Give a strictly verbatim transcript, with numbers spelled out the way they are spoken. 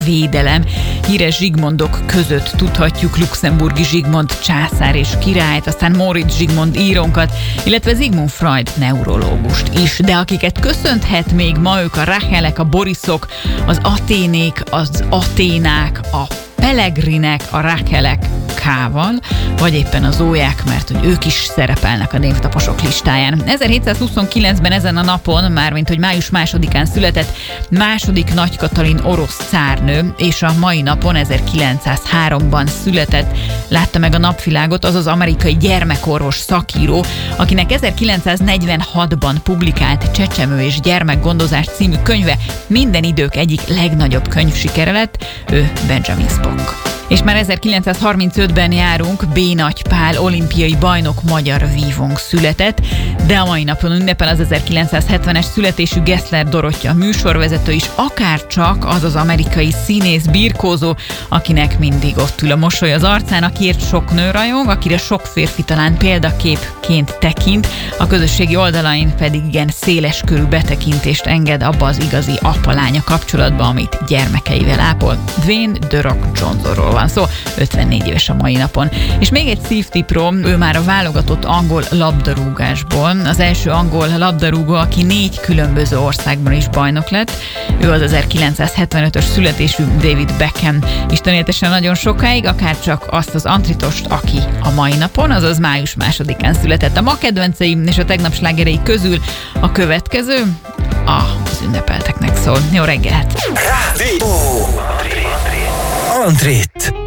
védelem. Híres Zsigmondok között tudhatjuk luxemburgi Zsigmond császár és királyt, aztán Móricz Zsigmond írónkat, illetve Sigmund Freud neurológust is. De akiket köszönhet még ma, ők a Rachelek, a Borisok, az Athénék, az Athénák, a Pelegrinek, a Rachelek K-val, vagy éppen a Zóják, mert hogy ők is szerepelnek a névtaposok listáján. ezerhétszázhuszonkilencben ezen a napon, mármint hogy május másodikán született második Nagy Katalin orosz cárnő, és a mai napon ezerkilencszázháromban született, látta meg a napvilágot az az amerikai gyermekorvos szakíró, akinek ezerkilencszáznegyvenhatban publikált Csecsemő és gyermekgondozás című könyve minden idők egyik legnagyobb könyvsikere lett, ő Benjamin Spock. És már ezerkilencszázharmincötben járunk, B. Nagy Pál olimpiai bajnok magyar vívónk született, de a mai napon ünnepel az ezerkilencszázhetvenes születésű Gessler Dorottya műsorvezető is, akárcsak az az amerikai színész, birkózó, akinek mindig ott ül a mosoly az arcán, akiért sok nő rajong, akire sok férfi talán példaképként tekint, a közösségi oldalain pedig igen széleskörű betekintést enged abba az igazi apa-lánya kapcsolatba, amit gyermekeivel ápol. Dwayne The Rock Johnsonról van szó, ötvennégy éves a mai napon. És még egy szívtipról, ő már a válogatott angol labdarúgásból, az első angol labdarúgó, aki négy különböző országban is bajnok lett. Ő az ezerkilencszázhetvenötös születésű David Beckham. Istenéltesen nagyon sokáig, akárcsak azt az antritost, aki a mai napon, azaz május másodikán született. A ma kedvenceim és a tegnap slágerei közül a következő az ünnepelteknek szól. Jó reggelt! Rádió! Andrét!